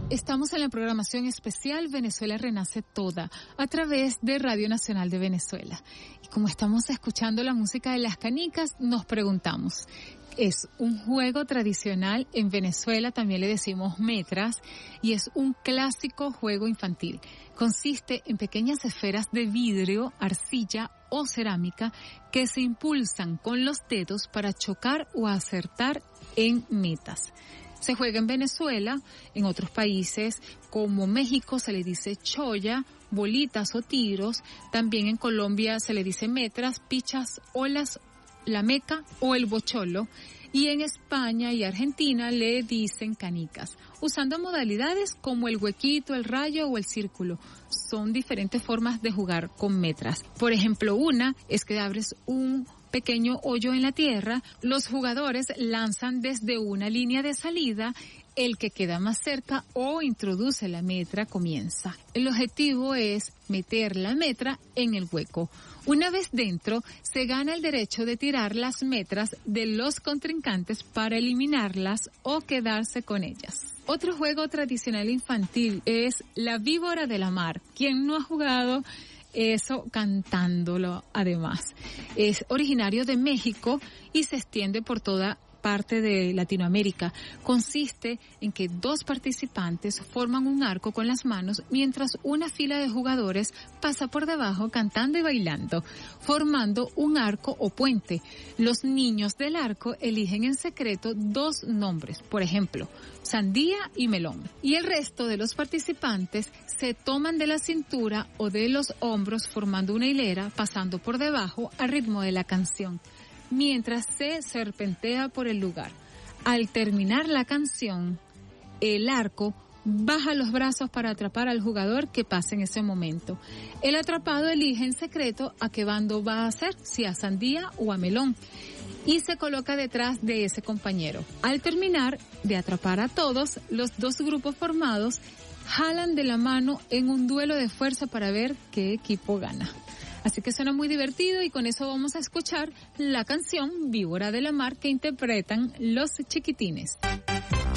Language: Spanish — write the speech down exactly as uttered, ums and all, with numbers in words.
Estamos en la programación especial Venezuela Renace Toda a través de Radio Nacional de Venezuela. Y como estamos escuchando la música de las canicas, nos preguntamos, ¿es un juego tradicional en Venezuela? También le decimos metras, y es un clásico juego infantil. Consiste en pequeñas esferas de vidrio, arcilla o cerámica que se impulsan con los dedos para chocar o acertar en metas. Se juega en Venezuela, en otros países como México se le dice choya, bolitas o tiros, también en Colombia se le dice metras, pichas, olas, la meca o el bocholo, y en España y Argentina le dicen canicas, usando modalidades como el huequito, el rayo o el círculo. Son diferentes formas de jugar con metras. Por ejemplo, una es que abres un pequeño hoyo en la tierra, los jugadores lanzan desde una línea de salida, el que queda más cerca o introduce la metra comienza. El objetivo es meter la metra en el hueco. Una vez dentro, se gana el derecho de tirar las metras de los contrincantes para eliminarlas o quedarse con ellas. Otro juego tradicional infantil es la víbora de la mar. ¿Quién no ha jugado eso cantándolo además? Es originario de México y se extiende por toda parte de Latinoamérica. Consiste en que dos participantes forman un arco con las manos mientras una fila de jugadores pasa por debajo cantando y bailando, formando un arco o puente. Los niños del arco eligen en secreto dos nombres, por ejemplo, sandía y melón, y el resto de los participantes se toman de la cintura o de los hombros formando una hilera, pasando por debajo al ritmo de la canción, mientras se serpentea por el lugar. Al terminar la canción, el arco baja los brazos para atrapar al jugador que pase en ese momento. El atrapado elige en secreto a qué bando va a hacer, si a sandía o a melón, y se coloca detrás de ese compañero. Al terminar de atrapar a todos, los dos grupos formados jalan de la mano en un duelo de fuerza para ver qué equipo gana. Así que suena muy divertido y con eso vamos a escuchar la canción Víbora de la Mar que interpretan Los Chiquitines.